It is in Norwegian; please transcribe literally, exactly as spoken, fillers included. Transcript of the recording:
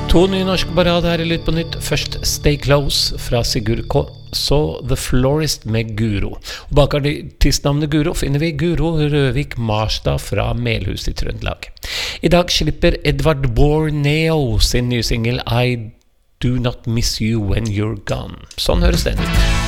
To nye norske på rad her i Lytt på nytt. Først Stay Close fra Sigurd K. Så The Florist med Guro. Og bak artistnavnet Guro finner vi Guro Røvik Marstad fra Melhus i Trøndelag. I dag slipper Edvard Borneo sin nye single I Do Not Miss You When You're Gone. Sånn høres den ut.